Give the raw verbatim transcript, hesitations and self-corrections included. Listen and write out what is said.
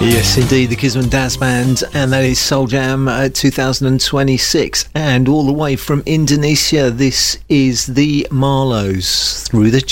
Yes, indeed, the Kisman Dance Band, and that is Soul Jam uh, two thousand twenty-six. And all the way from Indonesia, this is the Marlows, Through the